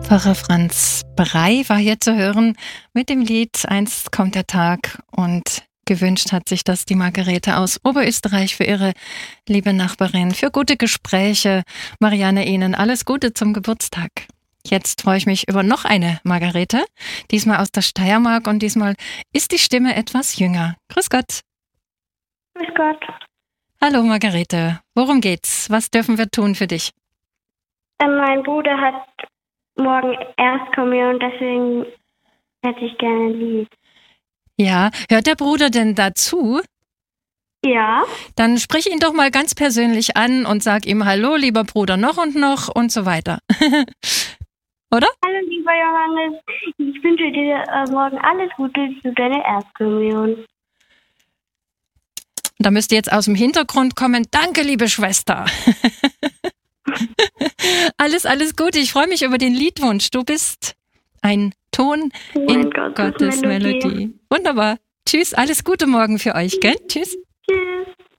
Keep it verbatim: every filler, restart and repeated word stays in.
Pfarrer Franz Brey war hier zu hören mit dem Lied "Einst kommt der Tag", und gewünscht hat sich das die Margarete aus Oberösterreich für ihre liebe Nachbarin, für gute Gespräche. Marianne, Ihnen alles Gute zum Geburtstag. Jetzt freue ich mich über noch eine Margarete, diesmal aus der Steiermark, und diesmal ist die Stimme etwas jünger. Grüß Gott. Grüß Gott. Hallo Margarete, worum geht's? Was dürfen wir tun für dich? Ähm, mein Bruder hat morgen Erstkommunion, deswegen hätte ich gerne ein Lied. Ja, hört der Bruder denn dazu? Ja. Dann sprich ihn doch mal ganz persönlich an und sag ihm: Hallo, lieber Bruder, noch und noch und so weiter. Oder? Hallo, lieber Johannes. Ich wünsche dir äh, morgen alles Gute zu deiner Erstkommunion. Da müsst ihr jetzt aus dem Hintergrund kommen: Danke, liebe Schwester. Alles, alles Gute. Ich freue mich über den Liedwunsch. Du bist ein Ton in Gottes Gottes Melodie. Melodie. Wunderbar. Tschüss, alles Gute morgen für euch, gell? Tschüss.